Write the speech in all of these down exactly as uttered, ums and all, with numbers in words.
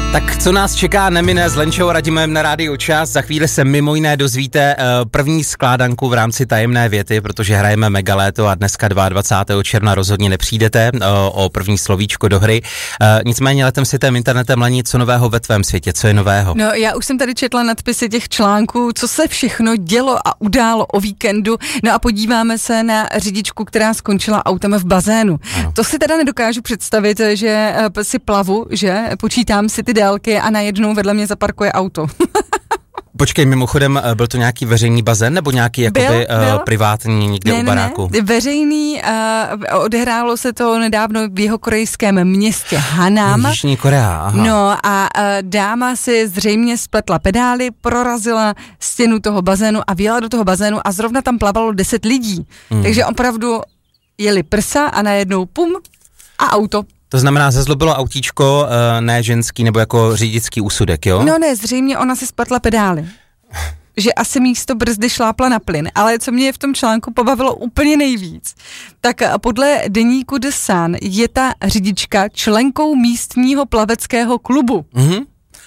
Tak co nás čeká, nemine s Lenčou Radimem na Rádiu Čas. Za chvíli se mimo jiné dozvíte uh, první skládanku v rámci tajemné věty, protože hrajeme Megaléto a dneska dvacátého druhého června rozhodně nepřijdete uh, o první slovíčko do hry. Uh, nicméně letem světem, internetem, Leni, co nového ve tvém světě, co je nového? No, já už jsem tady četla nadpisy těch článků, co se všechno dělo a událo o víkendu. No a podíváme se na řidičku, která skončila autem v bazénu. Ano. To si teda nedokážu představit, že uh, si plavu, že počítám si ty délky a najednou vedle mě zaparkuje auto. Počkej, mimochodem, byl to nějaký veřejný bazén nebo nějaký jakoby byl, byl. Uh, privátní někde ne, u baráku? Ne, veřejný, uh, odehrálo se to nedávno v jihokorejském městě Hanam. Jižní Korea, aha. No a uh, dáma si zřejmě spletla pedály, prorazila stěnu toho bazénu a vjela do toho bazénu a zrovna tam plavalo deset lidí. Hmm. Takže opravdu jeli prsa a najednou pum a auto. To znamená, zezlobilo autíčko, ne ženský nebo jako řidičský úsudek, jo? No ne, zřejmě ona si spletla pedály. Že asi místo brzdy šlápla na plyn, ale co mě v tom článku pobavilo úplně nejvíc, tak podle deníku The Sun je ta řidička členkou místního plaveckého klubu. Mhm.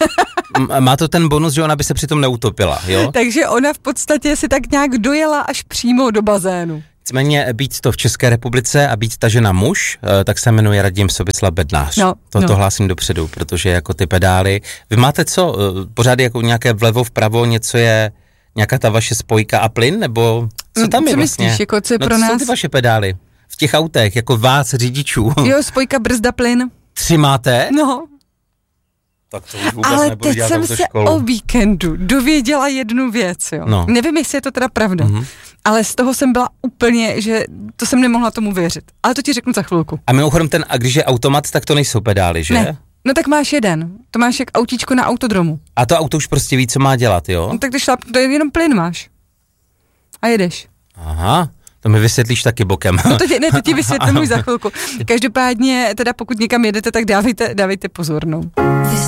Má to ten bonus, že ona by se přitom neutopila, jo? Takže ona v podstatě si tak nějak dojela až přímo do bazénu. Nicméně být to v České republice a být ta žena muž, tak se jmenuje Radim Sobislav Bednář. No, to, no. to hlásím dopředu, protože jako ty pedály, vy máte co, pořád jako nějaké vlevo, vpravo, něco je, nějaká ta vaše spojka a plyn, nebo co tam co je myslíš, vlastně? Jako, co je no, pro co nás? jsou ty vaše pedály? V těch autech, jako vás řidičů. Jo, spojka, brzda, plyn. Tři máte? No. Tak to už vůbec ale nebudu teď dělat jsem se školu. o víkendu dověděla jednu věc, jo. No. Nevím, jestli je to teda pravda, mm-hmm. ale z toho jsem byla úplně, že to jsem nemohla tomu věřit. Ale to ti řeknu za chvilku. A mimochodem ten, a když je automat, tak to nejsou pedály, že? Ne. No tak máš jeden. To máš jak autíčko na autodromu. A to auto už prostě ví, co má dělat, jo? No tak když šlap, to je jenom plyn máš. A jedeš. Aha. To mi vysvětlíš taky bokem. No to ti, ne, to ti vysvětlím už za chvilku. Každopádně, teda pokud někam jedete, tak dávejte, dávejte pozor, no.